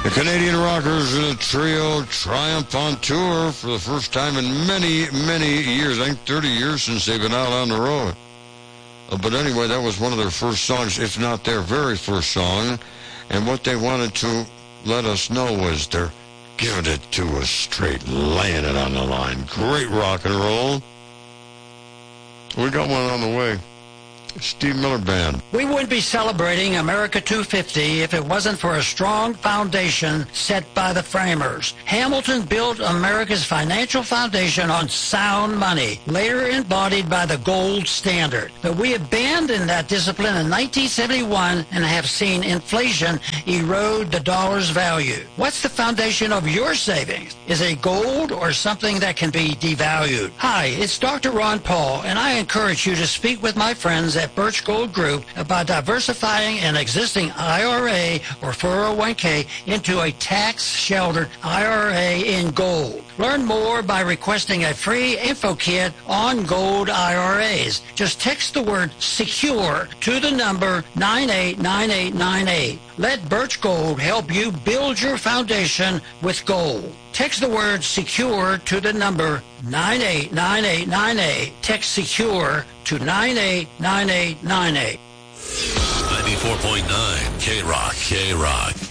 The Canadian Rockers in a trio triumph on tour for the first time in many, many years. I think 30 years since they've been out on the road. But anyway, that was one of their first songs, if not their very first song. And what they wanted to let us know was they're giving it to us straight, laying it on the line. Great rock and roll. We got one on the way. Steve Miller Band. We wouldn't be celebrating America 250 if it wasn't for a strong foundation set by the framers. Hamilton built America's financial foundation on sound money, later embodied by the gold standard. But we abandoned that discipline in 1971 and have seen inflation erode the dollar's value. What's the foundation of your savings? Is it gold or something that can be devalued? Hi, it's Dr. Ron Paul, and I encourage you to speak with my friends at Birch Gold Group about diversifying an existing IRA or 401k into a tax-sheltered IRA in gold. Learn more by requesting a free info kit on gold IRAs. Just text the word SECURE to the number 989898. Let Birch Gold help you build your foundation with gold. Text the word SECURE to the number 989898. Text SECURE to 989898. 94.9 K-Rock, K-Rock.